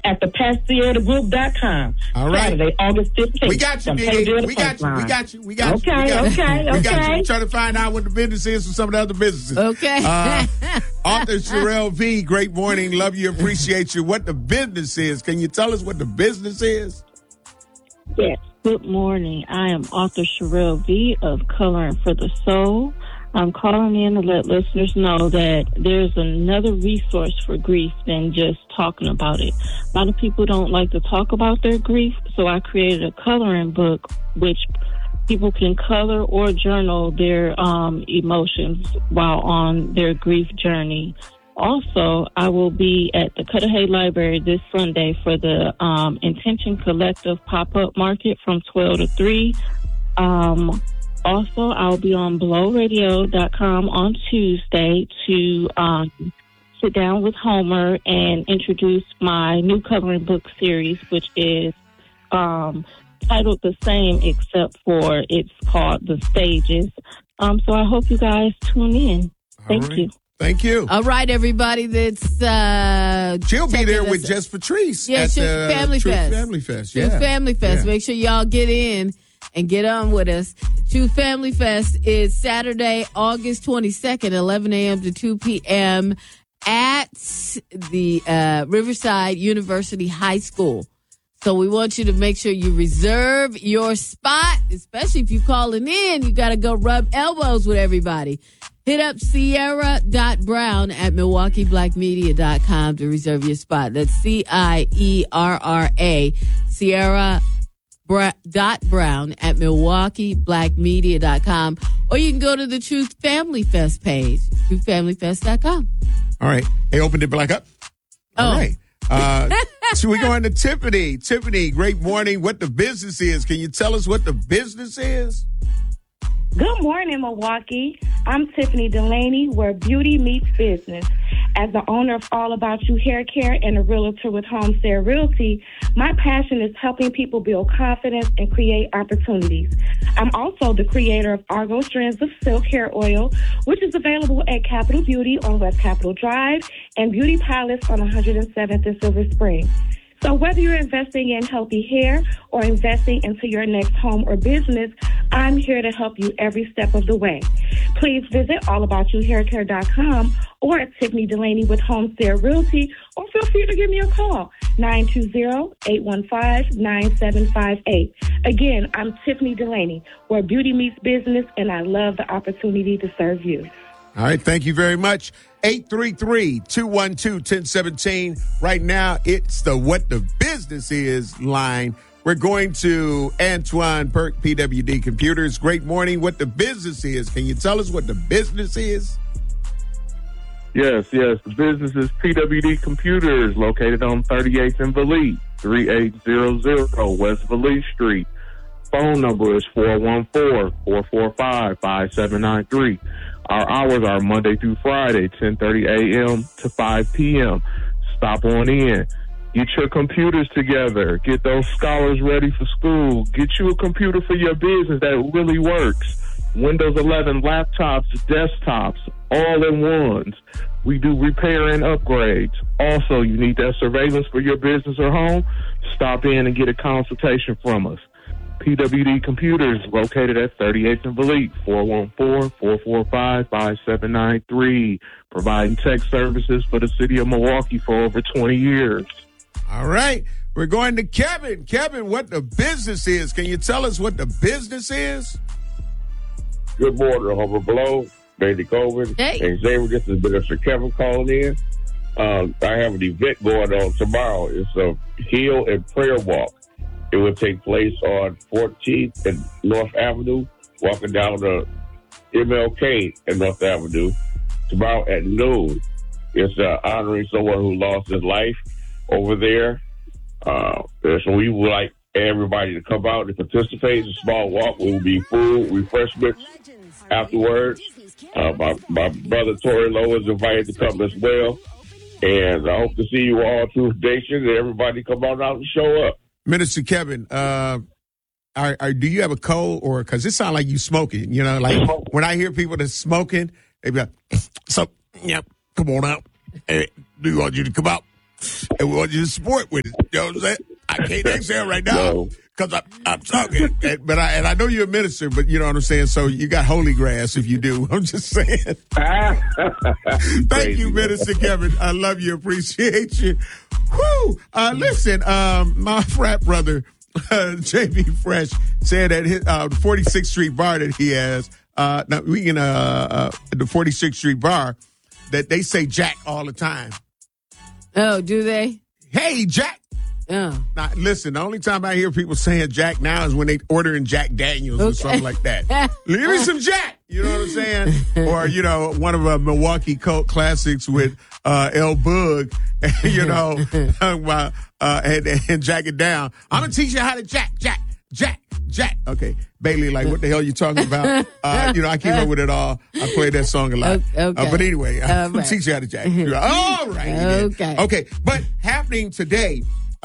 at thepastiergroup.com. All right. Saturday, August 15th. We got you, Dee. We got you. Okay. We got you. We're trying to find out what the business is for some of the other businesses. Okay. Author Sherelle V., great morning. Love you, appreciate you. What the business is. Can you tell us what the business is? Yes. Good morning. I am author Sherelle V. of Coloring for the Soul. I'm calling in to let listeners know that there's another resource for grief than just talking about it. A lot of people don't like to talk about their grief, so I created a coloring book which people can color or journal their emotions while on their grief journey. Also, I will be at the Cudahy Library this Sunday for the Intention Collective pop-up market from 12 to 3. Also, I'll be on blowradio.com on Tuesday to sit down with Homer and introduce my new coloring book series, which is titled the same except for it's called The Stages. So I hope you guys tune in. Thank you. Thank you. All right, everybody. That's she'll be there with Just Patrice. Yeah, at the Family Truth Fest. Family Fest. Truth Family Fest. Make sure y'all get in and get on with us. Truth Family Fest is Saturday, August 22nd, 11 a.m. to 2 p.m. at the Riverside University High School. So we want you to make sure you reserve your spot, especially if you're calling in. You got to go rub elbows with everybody. Hit up Sierra.Brown at MilwaukeeBlackMedia.com to reserve your spot. That's CIERRA, Sierra.Brown at MilwaukeeBlackMedia.com. Or you can go to the Truth Family Fest page, TruthFamilyFest.com. All right. Hey, open it back up. All right. So we're going to Tiffany. Tiffany, great morning. What the business is. Can you tell us what the business is? Good morning, Milwaukee. I'm Tiffany Delaney, where beauty meets business. As the owner of All About You Hair Care and a realtor with Homestead Realty, my passion is helping people build confidence and create opportunities. I'm also the creator of Argo Strands of Silk Hair Oil, which is available at Capitol Beauty on West Capitol Drive and Beauty Palace on 107th and Silver Spring. So whether you're investing in healthy hair or investing into your next home or business, I'm here to help you every step of the way. Please visit allaboutYouHairCare.com or at Tiffany Delaney with Homestead Realty, or feel free to give me a call, 920-815-9758. Again, I'm Tiffany Delaney, where beauty meets business, and I love the opportunity to serve you. All right, thank you very much. 833-212-1017. Right now, it's the What the Business Is line. We're going to Antoine Perk, PWD Computers. Great morning. What the business is. Can you tell us what the business is? Yes. The business is PWD Computers, located on 38th and Valise, 3800 West Valise Street. Phone number is 414-445-5793. Our hours are Monday through Friday, 10:30 a.m. to 5 p.m. Stop on in. Get your computers together. Get those scholars ready for school. Get you a computer for your business that really works. Windows 11 laptops, desktops, all in ones. We do repair and upgrades. Also, you need that surveillance for your business or home? Stop in and get a consultation from us. PWD Computers, located at 38th and Valise, 414-445-5793, providing tech services for the city of Milwaukee for over 20 years. All right. We're going to Kevin. Kevin, what the business is. Can you tell us what the business is? Good morning, Homer Blow, Bailey Colvin, and Xavier. This is Minister Kevin calling in. I have an event going on tomorrow. It's a Heal and Prayer Walk. It will take place on 14th and North Avenue, walking down to MLK and North Avenue tomorrow at noon. It's honoring someone who lost his life over there. So we would like everybody to come out and participate. It's a small walk. We will be food, refreshments afterwards. My brother Tori Lowe is invited to come as well. And I hope to see you all through Nation and everybody come on out and show up. Minister Kevin, do you have a cold, or because it sounds like you smoking? You know, like when I hear people that's smoking, they be like, "So, yeah, come on out. Hey, do you want you to come out? and we want you to support with it. You know what I'm saying? I can't exhale right now because I'm talking. But I know you're a minister, but you know what I'm saying? So you got holy grass if you do. I'm just saying. Thank you, Minister Kevin. I love you. Appreciate you. Whew. Listen, my frat brother, J.B. Fresh, said at his 46th Street bar that he has, the 46th Street bar, that they say Jack all the time. Oh, do they? Hey, Jack. Oh. Now, listen, the only time I hear people saying Jack now is when they ordering Jack Daniels or something like that. Give me some Jack. You know what I'm saying? Or, you know, one of Milwaukee cult classics with El Bug, you know, and Jack it down. I'm going to teach you how to Jack. Okay. Bailey, like, what the hell are you talking about? You know, I came up with it all. I played that song a lot. Okay. But anyway, I'm going to teach you how to Jack. All right. Okay. But happening today,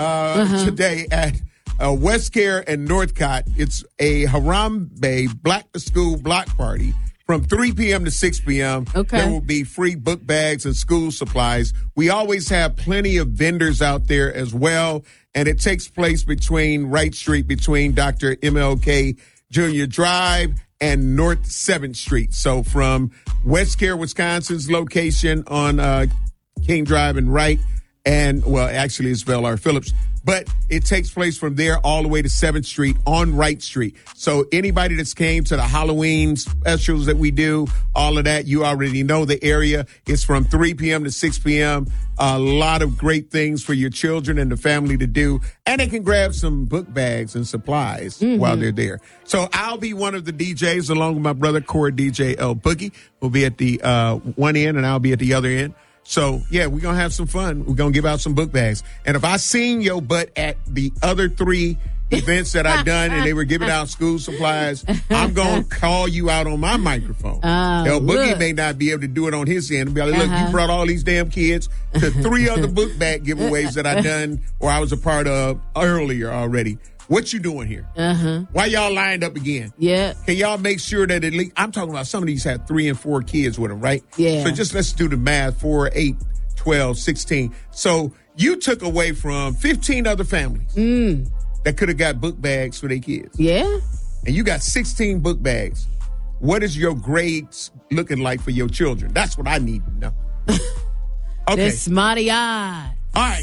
today at Westcare and Northcott, it's a Harambe Black to School block party from 3 p.m. to 6 p.m. Okay. There will be free book bags and school supplies. We always have plenty of vendors out there as well, and it takes place between Wright Street, between Dr. MLK Jr. Drive and North 7th Street. So from Westcare, Wisconsin's location on King Drive and Wright, and, well, actually it's Bell R. Phillips, but it takes place from there all the way to 7th Street on Wright Street. So anybody that's came to the Halloween specials that we do, all of that, you already know the area. It's from 3 p.m. to 6 p.m. A lot of great things for your children and the family to do. And they can grab some book bags and supplies while they're there. So I'll be one of the DJs along with my brother, Core DJ L Boogie. We'll be at the one end and I'll be at the other end. So, yeah, we're going to have some fun. We're going to give out some book bags. And if I seen your butt at the other 3 events that I've done and they were giving out school supplies, I'm going to call you out on my microphone. El Boogie may not be able to do it on his end and be like, look, you brought all these damn kids to 3 other book bag giveaways that I done or I was a part of earlier already. What you doing here? Why y'all lined up again? Yeah. Can y'all make sure that at least, I'm talking about some of these have 3 and 4 kids with them, right? Yeah. So just let's do the math, 4, 8, 12, 16. So you took away from 15 other families that could have got book bags for their kids. Yeah. And you got 16 book bags. What is your grades looking like for your children? That's what I need to know. Okay. They're smarty-eyed. All right.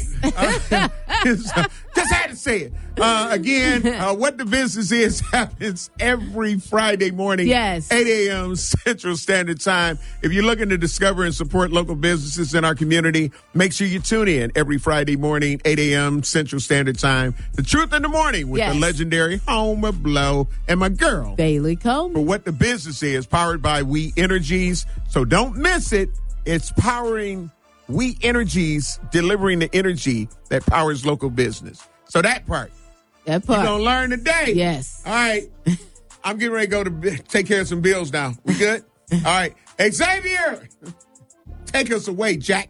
Just had to say it. Again, What the Business Is happens every Friday morning. Yes. 8 a.m. Central Standard Time. If you're looking to discover and support local businesses in our community, make sure you tune in every Friday morning, 8 a.m. Central Standard Time. The Truth in the Morning with the legendary Homer Blow and my girl, Bailey Coleman. For What the Business Is, powered by We Energies. So don't miss it. It's powering We Energies, delivering the energy that powers local business. So that part. You're going to learn today. Yes. All right. I'm getting ready to go to take care of some bills now. We good? All right. Xavier, take us away, Jack.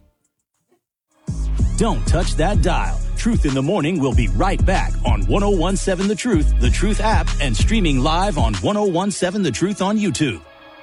Don't touch that dial. Truth in the Morning will be right back on 1017 The Truth app, and streaming live on 1017 The Truth on YouTube.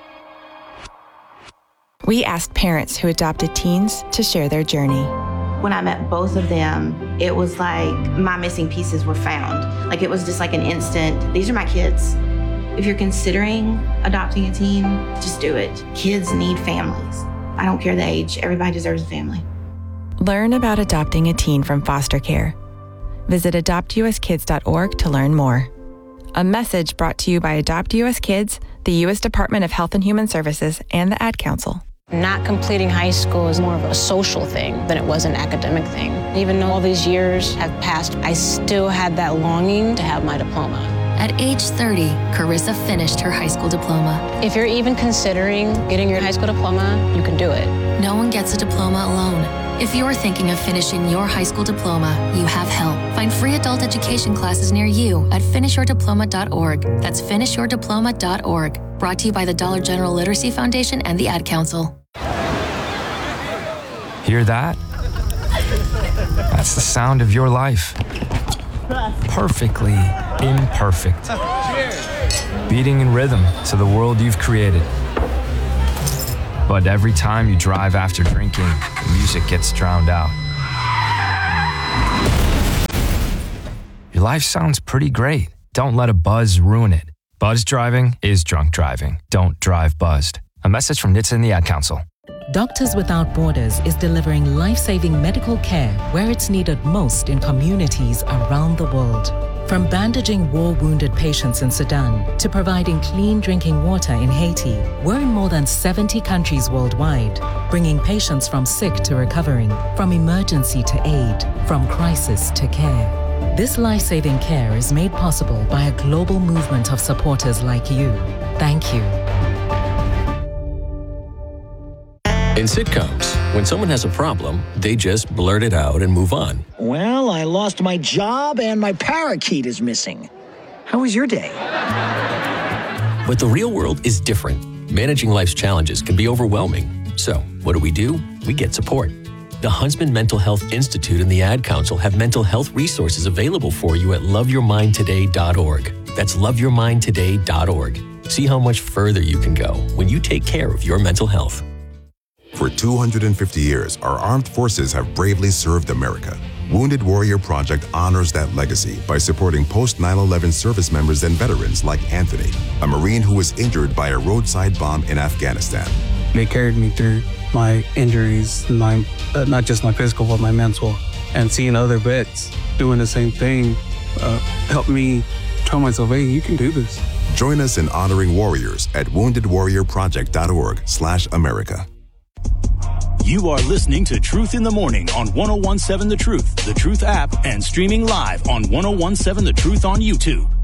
We asked parents who adopted teens to share their journey. When I met both of them, it was like my missing pieces were found. Like it was just like an instant, these are my kids. If you're considering adopting a teen, just do it. Kids need families. I don't care the age, everybody deserves a family. Learn about adopting a teen from foster care. Visit adoptuskids.org to learn more. A message brought to you by Adopt US Kids, the U.S. Department of Health and Human Services, and the Ad Council. Not completing high school is more of a social thing than it was an academic thing. Even though all these years have passed, I still had that longing to have my diploma. At age 30, Carissa finished her high school diploma. If you're even considering getting your high school diploma, you can do it. No one gets a diploma alone. If you're thinking of finishing your high school diploma, you have help. Find free adult education classes near you at finishyourdiploma.org. That's finishyourdiploma.org. Brought to you by the Dollar General Literacy Foundation and the Ad Council. Hear that? That's the sound of your life. Perfectly imperfect. Beating in rhythm to the world you've created. But every time you drive after drinking, the music gets drowned out. Your life sounds pretty great. Don't let a buzz ruin it. Buzz driving is drunk driving. Don't drive buzzed. A message from NHTSA and the Ad Council. Doctors Without Borders is delivering life-saving medical care where it's needed most in communities around the world. From bandaging war-wounded patients in Sudan to providing clean drinking water in Haiti, we're in more than 70 countries worldwide, bringing patients from sick to recovering, from emergency to aid, from crisis to care. This life-saving care is made possible by a global movement of supporters like you. Thank you. In sitcoms, when someone has a problem, they just blurt it out and move on. Well, I lost my job and my parakeet is missing. How was your day? But the real world is different. Managing life's challenges can be overwhelming. So, what do? We get support. The Huntsman Mental Health Institute and the Ad Council have mental health resources available for you at loveyourmindtoday.org. That's loveyourmindtoday.org. See how much further you can go when you take care of your mental health. For 250 years, our armed forces have bravely served America. Wounded Warrior Project honors that legacy by supporting post-9/11 service members and veterans like Anthony, a Marine who was injured by a roadside bomb in Afghanistan. They carried me through my injuries, not just my physical, but my mental. And seeing other vets doing the same thing helped me tell myself, hey, you can do this. Join us in honoring warriors at woundedwarriorproject.org/America. You are listening to Truth in the Morning on 1017 The Truth, The Truth app, and streaming live on 1017 The Truth on YouTube.